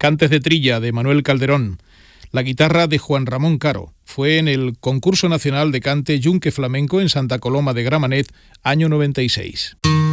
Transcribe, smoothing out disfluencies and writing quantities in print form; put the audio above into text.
Cantes de Trilla, de Manuel Calderón. La guitarra de Juan Ramón Caro. Fue en el Concurso Nacional de Cante Yunque Flamenco en Santa Coloma de Gramenet, año 96.